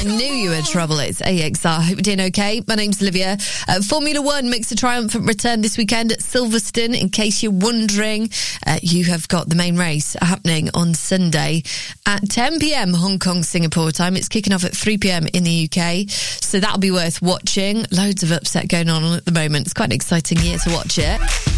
I knew you were trouble. It's AXR. Hope you're doing okay. My name's Olivia. Formula One makes a triumphant return this weekend at Silverstone. In case you're wondering, you have got the main race happening on Sunday at 10 p.m. Hong Kong, Singapore time. It's kicking off at 3 p.m. in the UK, so that'll be worth watching. Loads of upset going on at the moment. It's quite an exciting year to watch it.